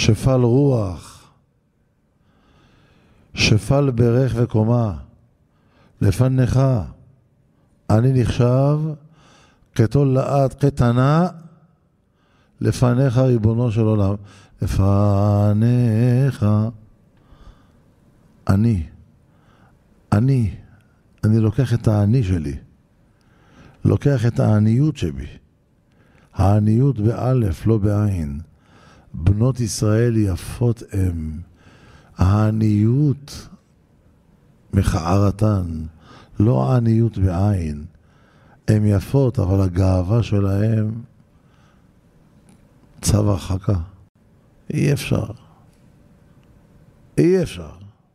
שפל רוח, שפל ברך וקומה, לפניך אני נחשב כתולעת קטנה, לפניך ריבונו של עולם, לפניך אני לוקח את העני שלי, לוקח את העניות שבי, העניות באלף לא בעין, בנות ישראל יפות הם, העניות מחערתן, לא העניות בעין, הן יפות אבל הגאווה שלהם צו הרחקה, אי אפשר, אי אפשר.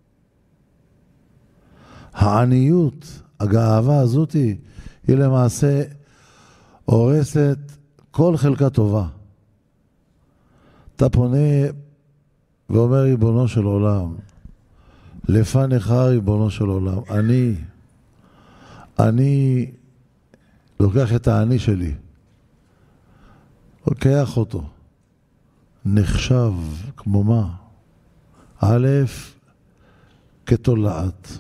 העניות, הגאווה הזאת היא למעשה הורסת כל חלקה טובה. אתה פונה ואומר ריבונו של עולם, לפניך ריבונו של עולם, אני לוקח את העני שלי, לוקח אותו, נחשב כמו מה? א', כתולעת.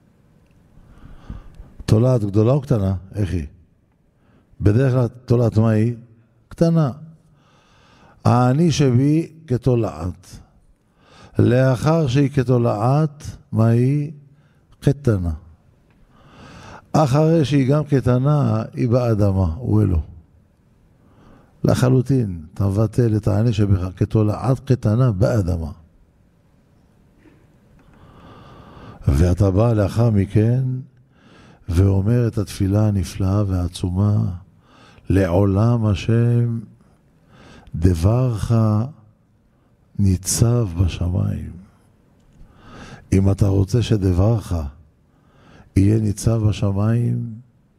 תולעת גדולה או קטנה? איך היא? בדרך כלל תולעת מה היא? קטנה. העני שבי כתולעת. לאחר שהיא כתולעת, מה היא? קטנה. אחרי שהיא גם קטנה, היא באדמה, הוא אלו. לחלוטין, אתה מבטל את העני שבך כתולעת קטנה באדמה. ואתה בא לאחר מכן, ואומר את התפילה הנפלאה והעצומה, לעולם השם דברך ניצב בשמיים. אם אתה רוצה שדברך יהיה ניצב בשמיים,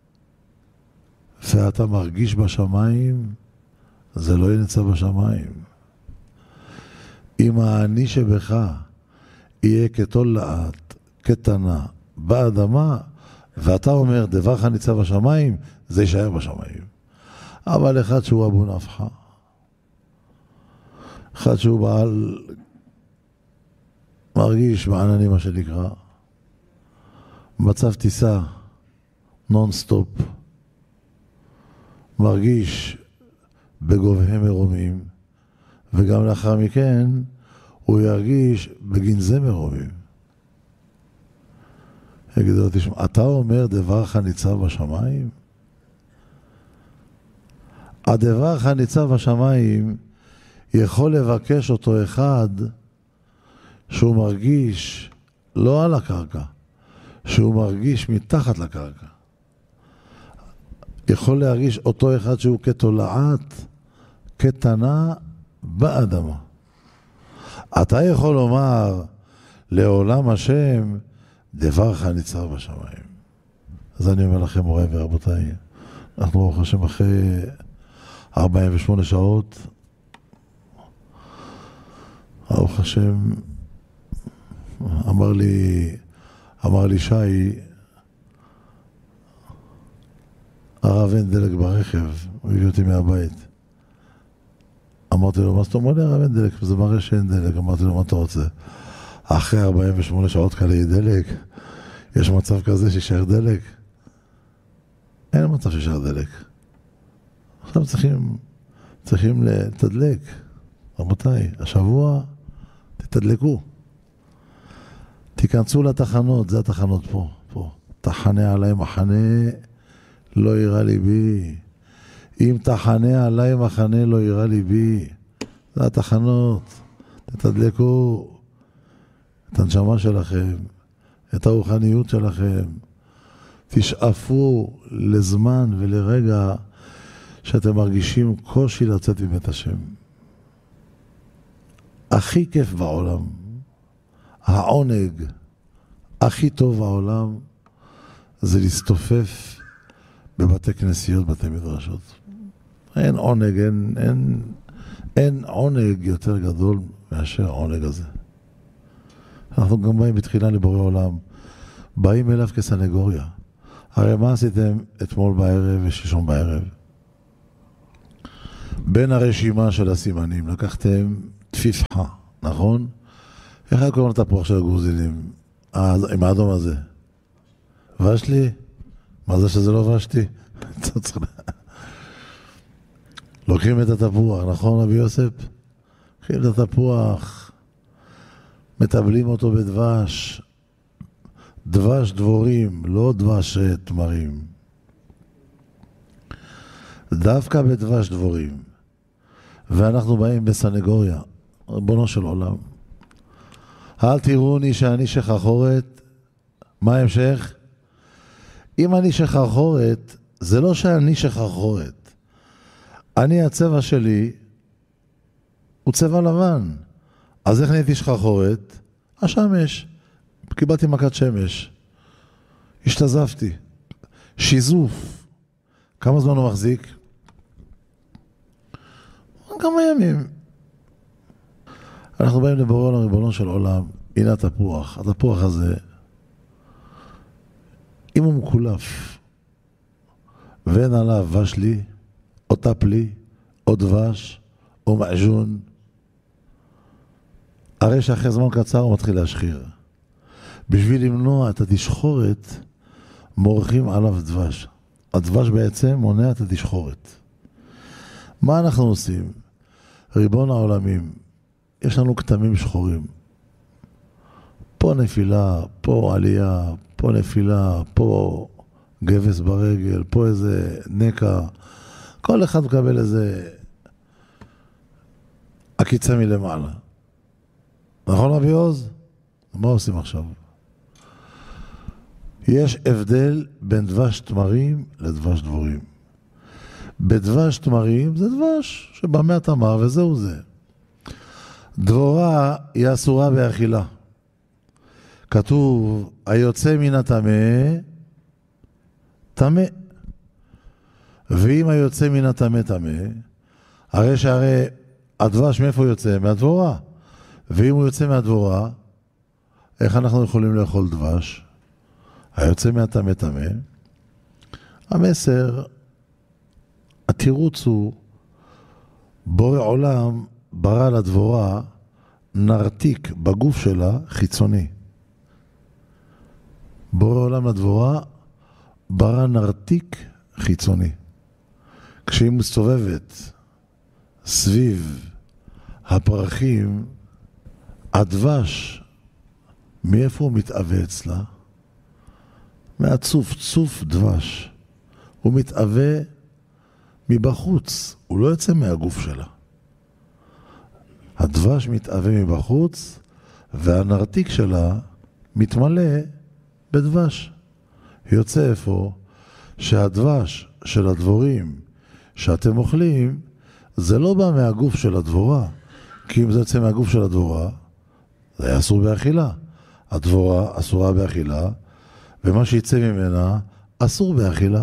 ואתה מרגיש בשמיים, זה לא יהיה ניצב בשמיים. אם העני שבך יהיה כתולעת, קטנה, באדמה, ואתה אומר דברך ניצב בשמיים, זה יישאר בשמיים. אבל אחד שהוא אבו נפחה, אחד שהוא בעל מרגיש בעננים מה שנקרא, מצב טיסה, נון סטופ, מרגיש בגובהם מרומים, וגם לאחר מכן הוא ירגיש בגנזי מרומים. יגידו לו, תשמע, אתה אומר דברך ניצב בשמיים? הדברך ניצב בשמיים יכול לבקש אותו אחד שהוא מרגיש לא על הקרקע, שהוא מרגיש מתחת לקרקע. יכול להרגיש אותו אחד שהוא כתולעת קטנה באדמה. אתה יכול לומר לעולם השם דברך ניצב בשמיים. אז אני אומר לכם, מוריי ורבותיי, אנחנו ברוך השם אחרי 48 שעות, ברוך השם, אמר לי שי, הרב אין דלק ברכב, הוא הביא אותי מהבית. אמרתי לו, מה זאת אומרת? הרב אין דלק, זה מראה שאין דלק. אמרתי לו, מה אתה רוצה? אחרי 48 שעות כאלה יהיה דלק? יש מצב כזה שישאר דלק? אין מצב שישאר דלק. עכשיו צריכים לתדלק. רבותיי, השבוע תתדלקו. תיכנסו לתחנות, זה התחנות פה. תחנה עליי מחנה, לא יראה ליבי. אם תחנה עליי מחנה, לא יראה ליבי. זה התחנות. תתדלקו את הנשמה שלכם, את הרוחניות שלכם. תשאפו לזמן ולרגע שאתם מרגישים קושי לצאת מבית השם. הכי כיף בעולם, העונג הכי טוב בעולם, זה להסתופף בבתי כנסיות, בתי מדרשות. אין עונג, אין עונג יותר גדול מאשר העונג הזה. אנחנו גם באים בתחילה לבורא עולם, באים אליו כסנגוריה. הרי מה עשיתם אתמול בערב ושלשום בערב? בין הרשימה של הסימנים לקחתם תפיסחה, נכון? איך היה קוראים לתפוח של הגרוזינים? עם האדום הזה. ושלי? מה זה שזה לא ושתי? לוקחים את התפוח, נכון רבי יוסף? לוקחים את התפוח, מטבלים אותו בדבש, דבש דבורים, לא דבש תמרים. דווקא בדבש דבורים. ואנחנו באים בסנגוריה, ריבונו של עולם. אל תראוני שאני שחרחורת. מה ההמשך? אם אני שחרחורת, זה לא שאני שחרחורת. אני, הצבע שלי הוא צבע לבן. אז איך נהייתי שחרחורת? השמש. קיבלתי מכת שמש. השתזפתי. שיזוף. כמה זמן הוא מחזיק? כמה ימים. אנחנו באים לבורא עולם, ריבונו של עולם. הנה התפוח. התפוח הזה, אם הוא מקולף, ואין עליו ושלי, או טפלי, או דבש, או מעג'ון, הרי שאחרי זמן קצר הוא מתחיל להשחיר. בשביל למנוע את התשחורת, מורחים עליו דבש. הדבש בעצם מונע את התשחורת. מה אנחנו עושים? ריבון העולמים, יש לנו כתמים שחורים. פה נפילה, פה עלייה, פה נפילה, פה גבס ברגל, פה איזה נקע. כל אחד מקבל איזה עקיצה מלמעלה. נכון רבי עוז? מה עושים עכשיו? יש הבדל בין דבש תמרים לדבש דבורים. בדבש תמרים זה דבש שבא מהתמר וזהו זה. דבורה היא אסורה באכילה. כתוב, היוצא מן הטמא, טמא. ואם היוצא מן הטמא, טמא, הרי הדבש מאיפה יוצא? מהדבורה. ואם הוא יוצא מהדבורה, איך אנחנו יכולים לאכול דבש? היוצא מהטמא, טמא. המסר, התירוץ הוא, בורא עולם ברא לדבורה נרתיק בגוף שלה חיצוני. בורא עולם לדבורה ברא נרתיק חיצוני. כשהיא מסתובבת סביב הפרחים, הדבש, מאיפה הוא מתאווה אצלה? מהצוף, צוף דבש. הוא מתאווה מבחוץ, הוא לא יוצא מהגוף שלה. הדבש מתאווה מבחוץ, והנרתיק שלה מתמלא בדבש. יוצא איפה? שהדבש של הדבורים שאתם אוכלים, זה לא בא מהגוף של הדבורה. כי אם זה יוצא מהגוף של הדבורה, זה היה אסור באכילה. הדבורה אסורה באכילה, ומה שיצא ממנה אסור באכילה.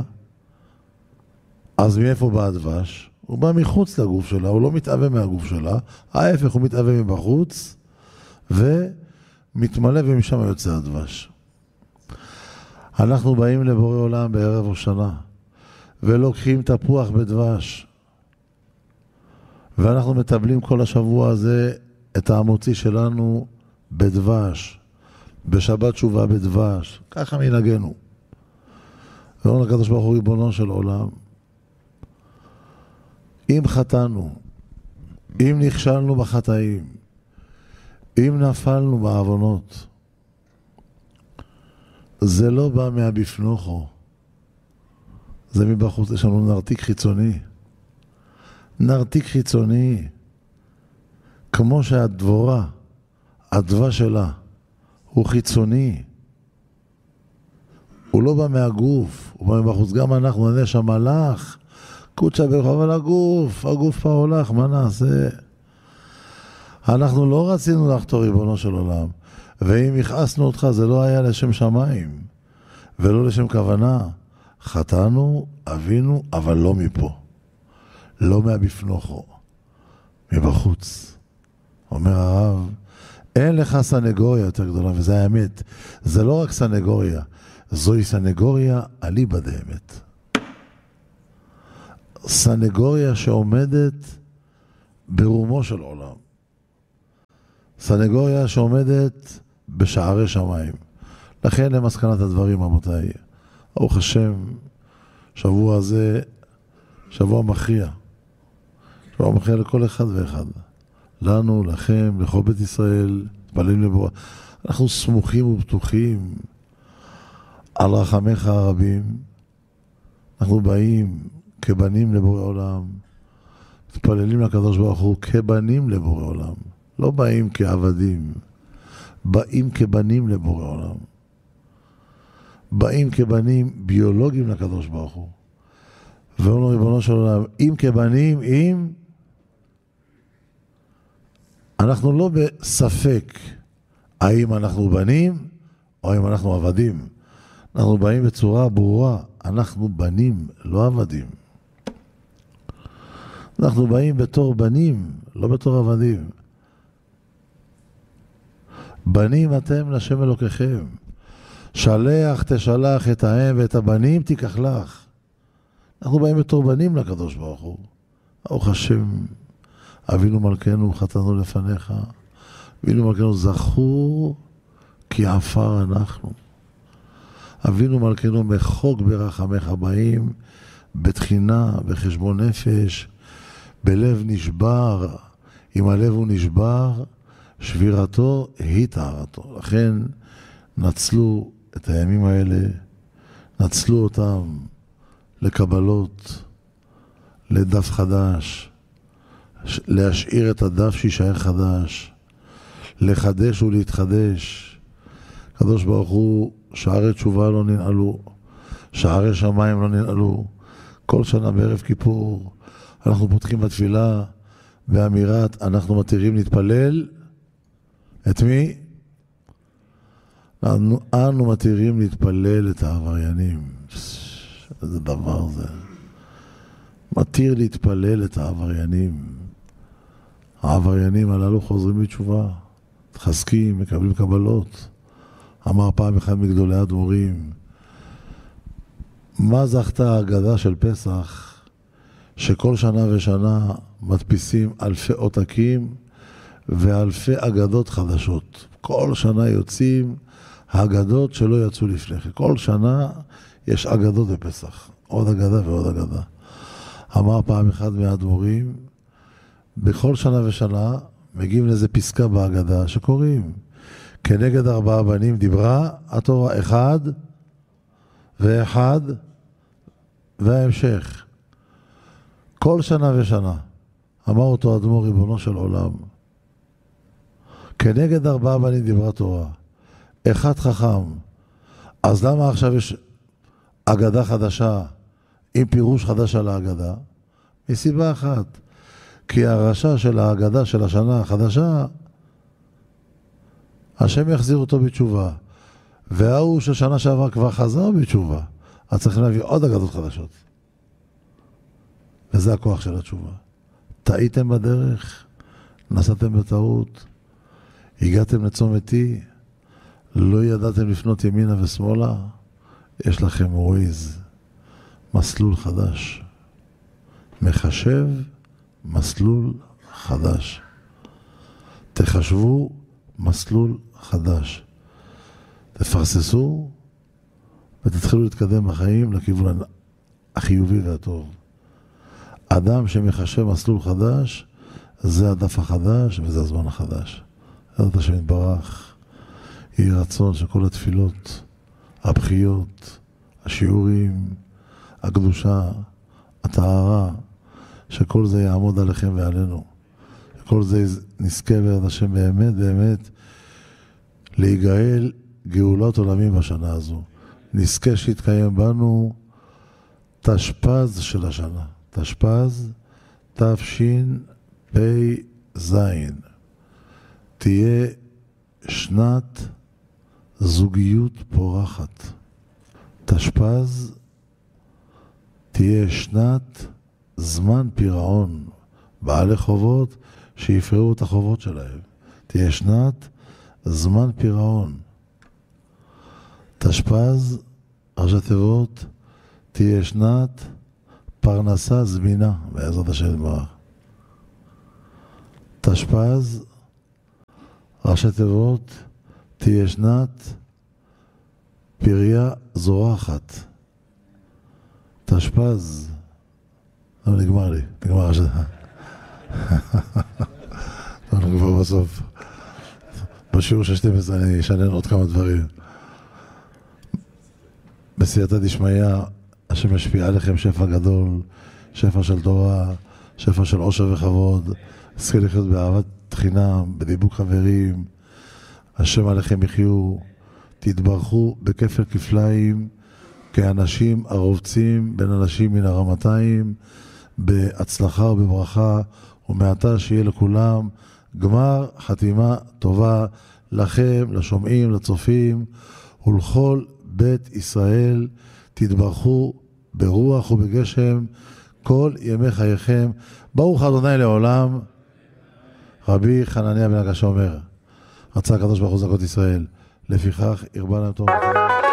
אז מאיפה בא הדבש? הוא בא מחוץ לגוף שלה, הוא לא מתאווה מהגוף שלה, ההפך הוא מתאווה מבחוץ, ומתמלא ומשם יוצא הדבש. אנחנו באים לבורא עולם בערב השנה, ולוקחים תפוח בדבש, ואנחנו מטבלים כל השבוע הזה את המוציא שלנו בדבש, בשבת תשובה בדבש, ככה מנהגנו. ואומר לקדוש ברוך הוא ריבונו של עולם, אם חטאנו, אם נכשלנו בחטאים, אם נפלנו בעוונות, זה לא בא מהבפנוכו, זה מבחוץ. יש לנו נרתיק חיצוני. נרתיק חיצוני, כמו שהדבורה, הדבש שלה, הוא חיצוני. הוא לא בא מהגוף, הוא בא מבחוץ. גם אנחנו נש המלאך, קודשה ברחוב על הגוף, הגוף פה הולך, מה נעשה? אנחנו לא רצינו לחתור ריבונו של עולם, ואם הכעסנו אותך זה לא היה לשם שמיים, ולא לשם כוונה. חטאנו, אבינו, אבל לא מפה. לא מהבפנוכו, מבחוץ. אומר הרב, אין לך סנגוריה יותר גדולה, וזה האמת. זה לא רק סנגוריה, זוהי סנגוריה אליבא דאמת. סנגוריה שעומדת ברומו של עולם. סנגוריה שעומדת בשערי שמיים. לכן למסקנת הדברים, רבותיי, ברוך השם, שבוע הזה, שבוע מכריע. שבוע מכריע לכל אחד ואחד. לנו, לכם, לכל בית ישראל, מתפללים לבורא. אנחנו סמוכים ובטוחים על רחמך הרבים. אנחנו באים כבנים לבורא עולם. מתפללים לקדוש ברוך הוא כבנים לבורא עולם. לא באים כעבדים. באים כבנים לבורא עולם. באים כבנים ביולוגיים לקדוש ברוך הוא. ואומרים ריבונו של עולם, אם כבנים, אם אנחנו לא בספק האם אנחנו בנים או האם אנחנו עבדים. אנחנו באים בצורה ברורה, אנחנו בנים, לא עבדים. אנחנו באים בתור בנים, לא בתור עבדים. בנים אתם לשם אלוקיכם. שלח תשלח את האם ואת הבנים תיקח לך. אנחנו באים בתור בנים לקדוש ברוך הוא. ברוך השם, אבינו מלכנו חטאנו לפניך. אבינו מלכנו זכור כי עפר אנחנו. אבינו מלכנו מחוק ברחמך באים, בתחינה, בחשבון נפש, בלב נשבר. אם הלב הוא נשבר, שבירתו היא טהרתו. לכן נצלו את הימים האלה, נצלו אותם לקבלות, לדף חדש, להשאיר את הדף שישאר חדש, לחדש ולהתחדש. קדוש ברוך הוא, שערי תשובה לא ננעלו, שערי שמיים לא ננעלו. כל שנה בערב כיפור אנחנו פותחים בתפילה באמירת אנחנו מתירים להתפלל. את מי? אנו מתירים להתפלל את העבריינים. איזה דבר זה. מתיר להתפלל את העבריינים. העבריינים הללו חוזרים בתשובה, מתחזקים, מקבלים קבלות. אמר פעם אחד מגדולי האדמו"רים, מה זכתה ההגדה של פסח שכל שנה ושנה מדפיסים אלפי עותקים ואלפי אגדות חדשות. כל שנה יוצאים האגדות שלא יצאו לפני כן. כל שנה יש אגדות בפסח. עוד אגדה ועוד אגדה. אמר פעם אחד מהאדמו"רים, בכל שנה ושנה מגיעים לאיזה פסקה בהגדה שקוראים. כנגד 4 בנים דיברה התורה, 1 ו1 וההמשך. כל שנה ושנה. אמר אותו אדמו"ר ריבונו של עולם. כנגד 4 בנים דיברה תורה. 1 חכם. אז למה עכשיו יש אגדה חדשה עם פירוש חדש על ההגדה? מסיבה אחת. כי הרשע של ההגדה של השנה החדשה, השם יחזיר אותו בתשובה. והוא ששנה שעבר כבר חזר בתשובה. אז צריכים להביא עוד אגדות חדשות. וזה הכוח של התשובה. טעיתם בדרך, נסעתם בטעות, הגעתם לצומתי, לא ידעתם לפנות ימינה ושמאלה, יש לכם וויז, מסלול חדש. מחשב מסלול חדש. תחשבו מסלול חדש. תפרססו ותתחילו להתקדם בחיים לכיוון החיובי והטוב. אדם שמחשב מסלול חדש, זה הדף החדש וזה הזמן החדש. זאת השם יתברך. יהי רצון שכל התפילות, הבחיות, השיעורים, הקדושה, הטהרה, שכל זה יעמוד עליכם ועלינו. כל זה נזכה בעזרת השם באמת באמת להיגאל גאולת עולמים בשנה הזו. נזכה שיתקיים בנו תשפ"ז של השנה. תשפ"ז תשפ"ז. תהיה שנת זוגיות פורחת. תשפ"ז תהיה שנת זמן פירעון. בעלי חובות שיפרעו את החובות שלהם. תהיה שנת זמן פירעון. תשפ"ז, ראשי תיבות, תהיה שנת פרנסה זמינה, בעזרת השם יתברך. תשפ"ז, ראשי תיבות, תהיה שנת פריה זורחת. תשפז. לא, נגמר לי. נגמר ראשי תיבות. אנחנו כבר בסוף. בשיעור של 12 אני אשנן עוד כמה דברים. בסייעתא דשמיא, השם ישפיע עליכם שפע גדול, שפע של תורה, שפע של עושר וכבוד, זכה לחיות באהבת חינם, בדיבוק חברים, השם עליכם יחיו, תתברכו בכפל כפליים, כאנשים הרובצים בין אנשים מן הרמתיים, בהצלחה ובברכה, ומעתה שיהיה לכולם גמר חתימה טובה לכם, לשומעים, לצופים, ולכל בית ישראל. תתברכו ברוח ובגשם כל ימי חייכם. ברוך אדוני לעולם. רבי חנניה בן הקשה אומר, רצה הקדוש ברוך הוא זכות ישראל, לפיכך ירבה להם טוב.